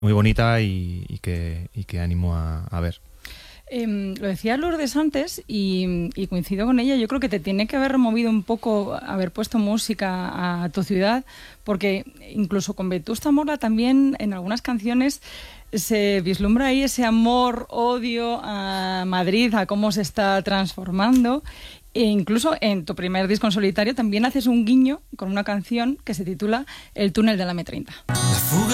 muy bonita y que animo a ver. Lo decía Lourdes antes y coincido con ella. Yo creo que te tiene que haber removido un poco haber puesto música a tu ciudad, porque incluso con Vetusta Morla también en algunas canciones se vislumbra ahí ese amor, odio a Madrid, a cómo se está transformando. E incluso en tu primer disco en solitario también haces un guiño con una canción que se titula El túnel de la M30.